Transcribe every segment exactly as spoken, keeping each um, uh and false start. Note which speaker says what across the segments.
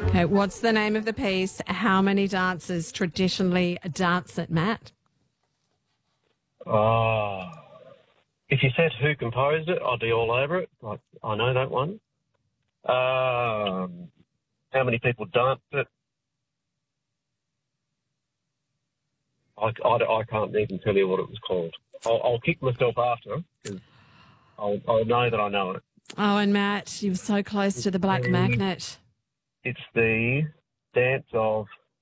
Speaker 1: Okay, what's the name of the piece? How many dancers traditionally dance it, Matt?
Speaker 2: Oh, if you said who composed it, I'd be all over it. I, I know that one. Um, how many people danced it? I, I, I can't even tell you what it was called. I'll, I'll kick myself after because I'll, I'll know that I know it.
Speaker 1: Oh, and Matt, you were so close to the Black
Speaker 2: Um,
Speaker 1: Magnet.
Speaker 2: It's the dance of...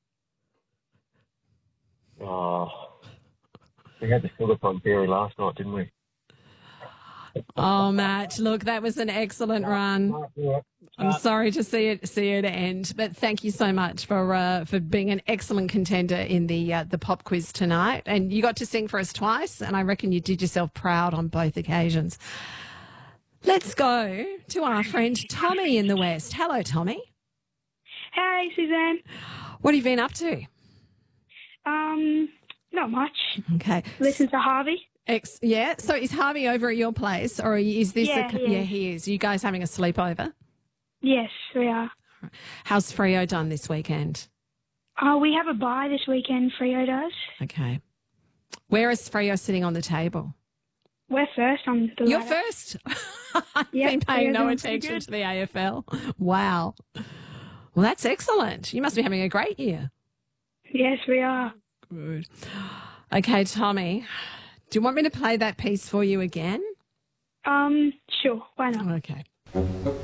Speaker 2: Oh, we had the Silicon Theory last night, didn't we?
Speaker 1: Oh, Matt, look, that was an excellent run. I'm sorry to see it see it end, but thank you so much for uh, for being an excellent contender in the uh, the pop quiz tonight. And you got to sing for us twice, and I reckon you did yourself proud on both occasions. Let's go to our friend Tommy in the West. Hello, Tommy.
Speaker 3: Hey, Suzanne.
Speaker 1: What have you been up to?
Speaker 3: Um, not much.
Speaker 1: Okay.
Speaker 3: Listen to Harvey.
Speaker 1: Ex- yeah. So is Harvey over at your place, or is this?
Speaker 3: Yeah,
Speaker 1: a,
Speaker 3: he
Speaker 1: yeah,
Speaker 3: is.
Speaker 1: he is. You guys having a sleepover?
Speaker 3: Yes, we are.
Speaker 1: How's Freo done this weekend?
Speaker 3: Oh, we have a bye this weekend, Freo does.
Speaker 1: Okay. Where is Freo sitting on the table?
Speaker 3: We're first on the
Speaker 1: You're
Speaker 3: ladder.
Speaker 1: first. I've
Speaker 3: Yep,
Speaker 1: been paying
Speaker 3: Freo's
Speaker 1: no
Speaker 3: doing pretty
Speaker 1: attention
Speaker 3: good.
Speaker 1: to the A F L. Wow. Well, that's excellent. You must be having a great year.
Speaker 3: Yes, we are.
Speaker 1: Good. Okay, Tommy, do you want me to play that piece for you again?
Speaker 3: Um, sure, why not?
Speaker 1: Okay.